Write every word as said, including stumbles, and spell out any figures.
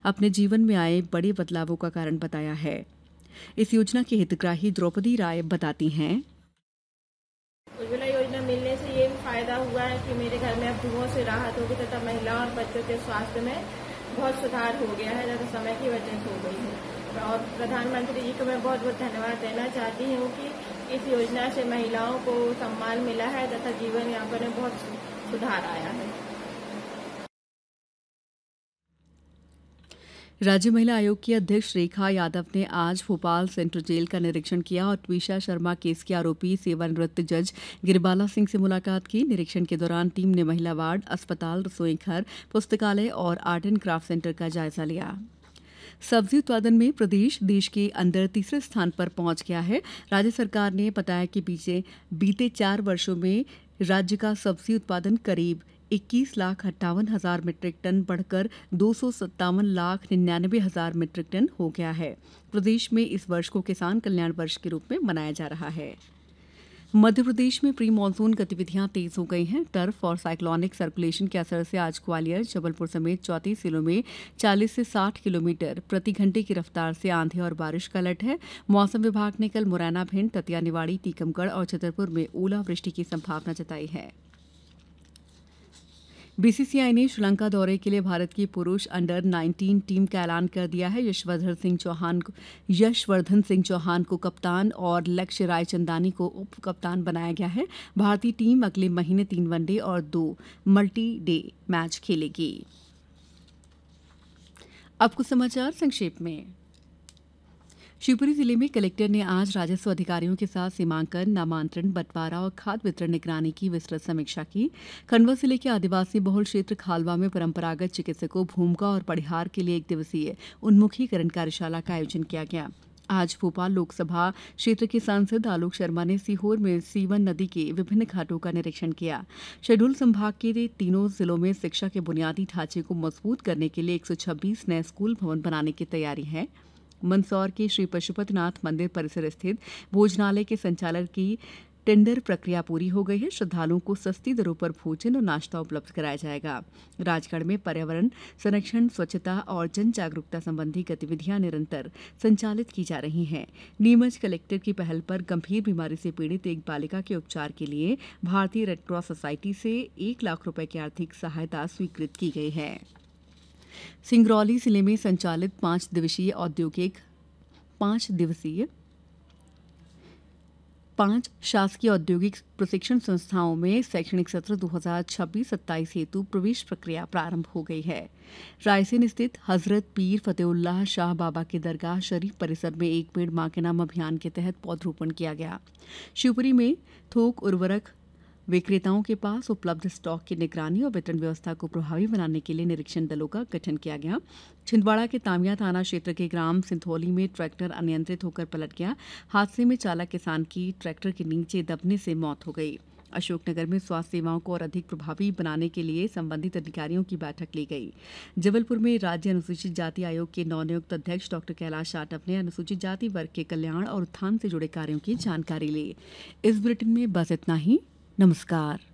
अपने जीवन में आए बड़े बदलावों का कारण बताया है। इस योजना की हितग्राही द्रौपदी राय बताती हैं। उज्ज्वला योजना मिलने से ये भी फायदा हुआ है कि मेरे घर में अब धुओं से राहत होगी तथा महिलाओं और बच्चों के स्वास्थ्य में बहुत सुधार हो गया है तथा समय की बचत हो गई है। और प्रधानमंत्री जी को मैं बहुत बहुत धन्यवाद देना चाहती हूँ कि इस योजना से महिलाओं को सम्मान मिला है तथा जीवन यापन में बहुत सुधार आया है। राज्य महिला आयोग की अध्यक्ष रेखा यादव ने आज भोपाल सेंट्रल जेल का निरीक्षण किया और ट्वीशा शर्मा केस के आरोपी सेवानिवृत्त जज गिरिबाला सिंह से मुलाकात की। निरीक्षण के दौरान टीम ने महिला वार्ड, अस्पताल, रसोई घर, पुस्तकालय और आर्ट एंड क्राफ्ट सेंटर का जायजा लिया। सब्जी उत्पादन में प्रदेश देश के अंदर तीसरे स्थान पर पहुंच गया है। राज्य सरकार ने बताया कि बीते बीते चार वर्षों में राज्य का सब्जी उत्पादन करीब इक्कीस लाख अट्ठावन हजार मीट्रिक टन बढ़कर दो सौ सत्तावन लाख निन्यानवे हजार मीट्रिक टन हो गया है। प्रदेश में इस वर्ष को किसान कल्याण वर्ष के रूप में मनाया जा रहा है। मध्य प्रदेश में प्री मानसून गतिविधियां तेज हो गई हैं। टर्फ और साइक्लोनिक सर्कुलेशन के असर से आज ग्वालियर, जबलपुर समेत चौंतीस जिलों में चालीस से साठ किलोमीटर प्रति घंटे की रफ्तार से आंधी और बारिश का अलर्ट है। मौसम विभाग ने कल मुरैना, भिंड, दतिया, निवाड़ी, टीकमगढ़ और छतरपुर में ओलावृष्टि की संभावना जताई है। बीसीसीआई ने श्रीलंका दौरे के लिए भारत की पुरुष अंडर नाइनटीन टीम का ऐलान कर दिया है। यशवर्धन सिंह चौहान यशवर्धन सिंह चौहान को कप्तान और लक्ष्य रायचंदानी को उप कप्तान बनाया गया है। भारतीय टीम अगले महीने तीन वनडे और दो मल्टी डे मैच खेलेगी। अब कुछ समाचार संक्षेप में। शिवपुरी जिले में कलेक्टर ने आज राजस्व अधिकारियों के साथ सीमांकन, नामांतरण, बंटवारा और खाद्य वितरण निगरानी की विस्तृत समीक्षा की। खंडवा जिले के आदिवासी बहुल क्षेत्र खालवा में परंपरागत चिकित्सकों भूमिका और परिहार के लिए एक दिवसीय उन्मुखीकरण कार्यशाला का आयोजन किया गया। आज भोपाल लोकसभा क्षेत्र के सांसद आलोक शर्मा ने सीहोर में सीवन नदी के विभिन्न घाटों का निरीक्षण किया। शहडोल संभाग के तीनों जिलों में शिक्षा के बुनियादी ढांचे को मजबूत करने के लिए एक सौ छब्बीस नए स्कूल भवन बनाने की तैयारी है। मंदसौर के श्री पशुपतिनाथ मंदिर परिसर स्थित भोजनालय के संचालन की टेंडर प्रक्रिया पूरी हो गई है। श्रद्धालुओं को सस्ती दरों पर भोजन और नाश्ता उपलब्ध कराया जाएगा। राजगढ़ में पर्यावरण संरक्षण, स्वच्छता और जन जागरूकता संबंधी गतिविधियां निरंतर संचालित की जा रही हैं। नीमच कलेक्टर की पहल पर गंभीर बीमारी से पीड़ित एक बालिका के उपचार के लिए भारतीय रेडक्रॉस सोसाइटी से एक लाख रुपए की आर्थिक सहायता स्वीकृत की गई है। सिंगरौली जिले में संचालित पांच दिवसीय औद्योगिक पांच दिवसीय पांच शासकीय औद्योगिक प्रशिक्षण संस्थाओं में शैक्षणिक सत्र दो हज़ार छब्बीस सत्ताईस हेतु प्रवेश प्रक्रिया प्रारंभ हो गई है। रायसेन स्थित हजरत पीर फतेउल्लाह शाह बाबा के दरगाह शरीफ परिसर में एक पेड़ मां के नाम अभियान के तहत पौधरोपण किया गया। शिवपुरी में थोक उर्वरक विक्रेताओं के पास उपलब्ध स्टॉक की निगरानी और वितरण व्यवस्था को प्रभावी बनाने के लिए निरीक्षण दलों का गठन किया गया। छिंदवाड़ा के तामिया थाना क्षेत्र के ग्राम सिंथौली में ट्रैक्टर अनियंत्रित होकर पलट गया। हादसे में चालक किसान की ट्रैक्टर के नीचे दबने से मौत हो गई। अशोकनगर में स्वास्थ्य सेवाओं को और अधिक प्रभावी बनाने के लिए संबंधित अधिकारियों की बैठक ली गई। जबलपुर में राज्य अनुसूचित जाति आयोग के नवनियुक्त अध्यक्ष डॉक्टर कैलाश जाटव ने अनुसूचित जाति वर्ग के कल्याण और उत्थान से जुड़े कार्यों की जानकारी ली। इस बुलेटिन में बस इतना ही। नमस्कार।